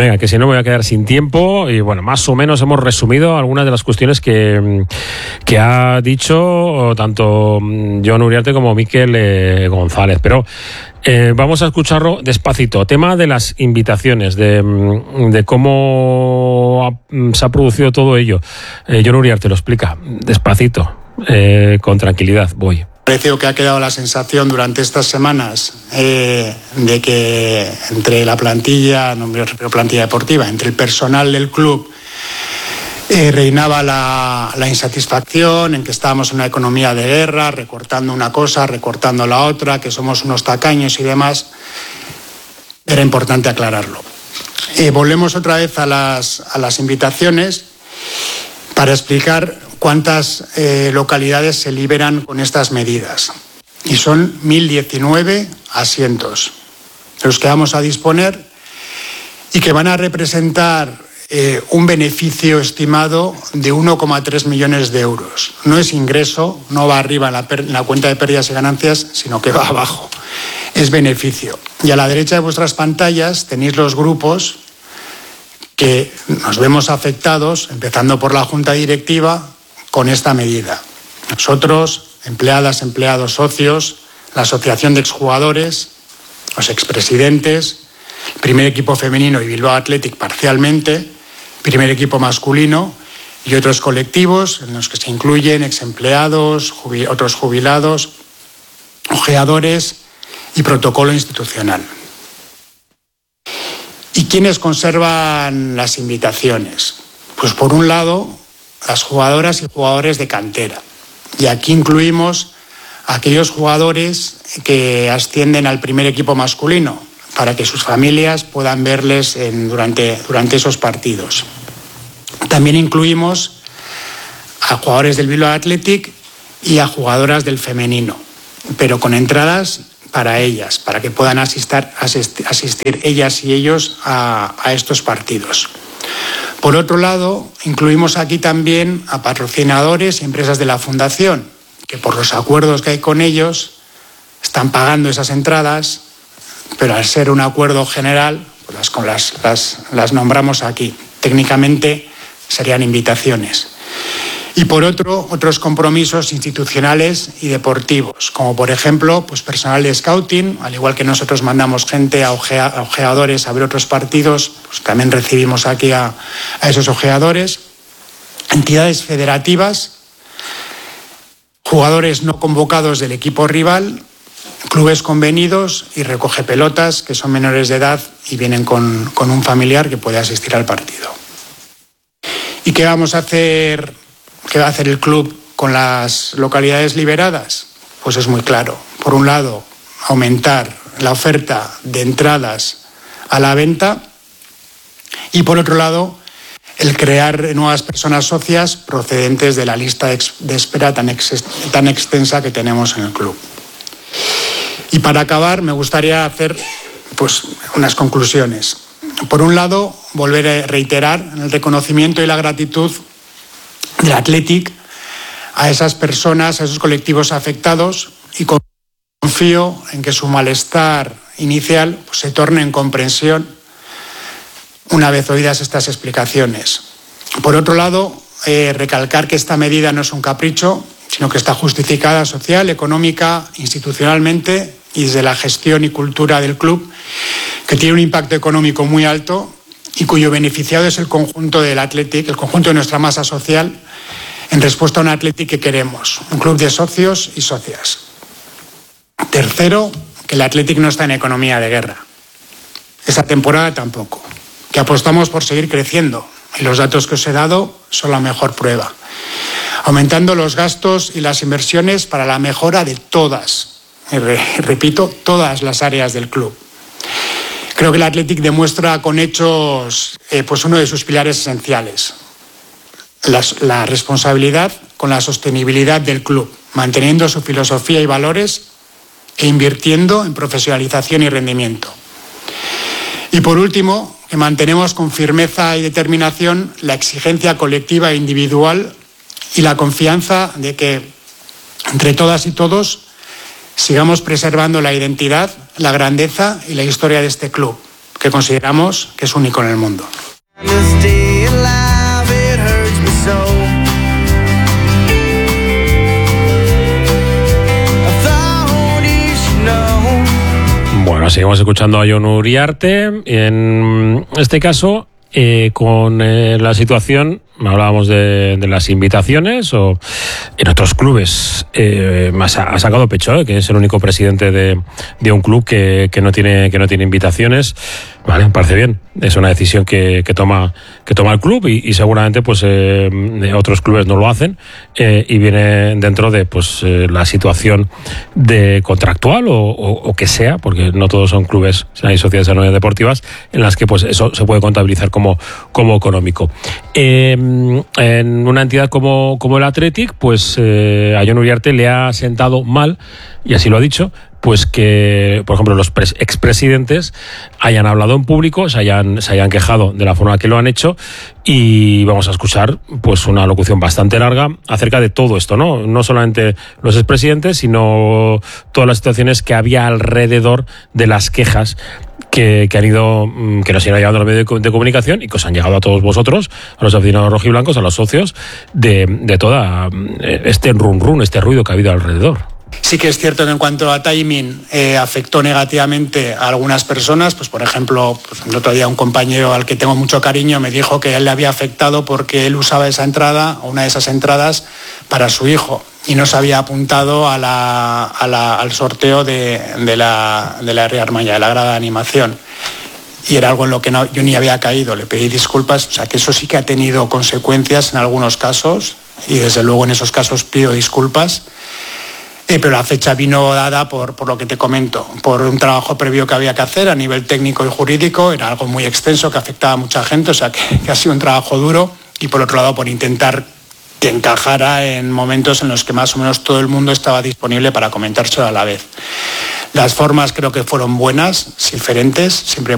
Venga, que si no me voy a quedar sin tiempo y bueno, más o menos hemos resumido algunas de las cuestiones que ha dicho tanto Jon Uriarte como Mikel González, pero vamos a escucharlo despacito. Tema de las invitaciones, de cómo se ha producido todo ello. Jon Uriarte lo explica despacito, con tranquilidad, voy. Parece que ha quedado la sensación durante estas semanas de que entre la plantilla, no me refiero a plantilla deportiva, entre el personal del club reinaba la insatisfacción, en que estábamos en una economía de guerra, recortando una cosa, recortando la otra, que somos unos tacaños y demás. Era importante aclararlo. Volvemos otra vez a las invitaciones para explicar cuántas localidades se liberan con estas medidas. Y son 1.019 asientos, de los que vamos a disponer y que van a representar un beneficio estimado de 1,3 millones de euros. No es ingreso, no va arriba en la cuenta de pérdidas y ganancias, sino que va abajo. Es beneficio. Y a la derecha de vuestras pantallas tenéis los grupos que nos vemos afectados, empezando por la Junta Directiva, con esta medida. Nosotros, empleadas, empleados, socios, la Asociación de Exjugadores, los expresidentes, el primer equipo femenino y Bilbao Athletic parcialmente, primer equipo masculino y otros colectivos en los que se incluyen exempleados, otros jubilados, ojeadores y protocolo institucional. ¿Y quiénes conservan las invitaciones? Pues por un lado, las jugadoras y jugadores de cantera. Y aquí incluimos a aquellos jugadores que ascienden al primer equipo masculino, para que sus familias puedan verles durante esos partidos. También incluimos a jugadores del Bilbao Athletic y a jugadoras del femenino, pero con entradas para ellas, para que puedan asistir ellas y ellos a estos partidos. Por otro lado, incluimos aquí también a patrocinadores y empresas de la Fundación, que por los acuerdos que hay con ellos están pagando esas entradas, pero al ser un acuerdo general, pues las nombramos aquí. Técnicamente serían invitaciones. Y por otro, otros compromisos institucionales y deportivos, como por ejemplo, pues personal de scouting, al igual que nosotros mandamos gente a ojeadores a ver otros partidos, pues también recibimos aquí a esos ojeadores, entidades federativas, jugadores no convocados del equipo rival, clubes convenidos y recoge pelotas que son menores de edad y vienen con un familiar que puede asistir al partido. ¿Y qué vamos a hacer? ¿Qué va a hacer el club con las localidades liberadas? Pues es muy claro. Por un lado, aumentar la oferta de entradas a la venta y por otro lado, el crear nuevas personas socias procedentes de la lista de espera tan extensa que tenemos en el club. Y para acabar, me gustaría hacer pues unas conclusiones. Por un lado, volver a reiterar el reconocimiento y la gratitud del Athletic a esas personas, a esos colectivos afectados, y confío en que su malestar inicial pues, se torne en comprensión una vez oídas estas explicaciones. Por otro lado, recalcar que esta medida no es un capricho, sino que está justificada social, económica, institucionalmente y desde la gestión y cultura del club, que tiene un impacto económico muy alto y cuyo beneficiado es el conjunto del Athletic, el conjunto de nuestra masa social, en respuesta a un Athletic que queremos, un club de socios y socias. Tercero, que el Athletic no está en economía de guerra. Esta temporada tampoco. Que apostamos por seguir creciendo y los datos que os he dado son la mejor prueba. Aumentando los gastos y las inversiones para la mejora de todas, repito, todas las áreas del club. Creo que el Athletic demuestra con hechos pues uno de sus pilares esenciales. La responsabilidad con la sostenibilidad del club, manteniendo su filosofía y valores e invirtiendo en profesionalización y rendimiento. Y por último, que mantenemos con firmeza y determinación la exigencia colectiva e individual y la confianza de que entre todas y todos sigamos preservando la identidad, la grandeza y la historia de este club, que consideramos que es único en el mundo. Bueno, seguimos escuchando a Jon Uriarte. En este caso, con la situación, hablábamos de las invitaciones, o en otros clubes ha sacado pecho, que es el único presidente de un club que no tiene invitaciones. Vale, me parece bien. Es una decisión que toma el club y seguramente pues otros clubes no lo hacen, y viene dentro de pues la situación de contractual o que sea, porque no todos son clubes, hay sociedades anónimas deportivas en las que pues eso se puede contabilizar como económico. En una entidad como el Athletic, pues a Jon Uriarte le ha sentado mal, y así lo ha dicho, pues que, por ejemplo, los expresidentes hayan hablado en público, se hayan quejado de la forma que lo han hecho, y vamos a escuchar pues una locución bastante larga acerca de todo esto, no solamente los expresidentes, sino todas las situaciones que había alrededor de las quejas que nos han llegado a los medios de comunicación y que os han llegado a todos vosotros, a los aficionados rojiblancos, a los socios, de toda este run, este ruido que ha habido alrededor. Sí que es cierto que en cuanto a timing afectó negativamente a algunas personas. Pues por ejemplo, pues el otro día un compañero al que tengo mucho cariño me dijo que a él le había afectado porque él usaba esa entrada, o una de esas entradas, para su hijo, y no se había apuntado al sorteo de la rearmalla, de la grada de animación. Y era algo en lo que yo ni había caído. Le pedí disculpas, o sea que eso sí que ha tenido consecuencias en algunos casos, y desde luego en esos casos pido disculpas. Pero la fecha vino dada por lo que te comento, por un trabajo previo que había que hacer a nivel técnico y jurídico. Era algo muy extenso que afectaba a mucha gente, o sea que ha sido un trabajo duro, y por otro lado por intentar que encajara en momentos en los que más o menos todo el mundo estaba disponible para comentárselo a la vez. Las formas creo que fueron buenas, diferentes, siempre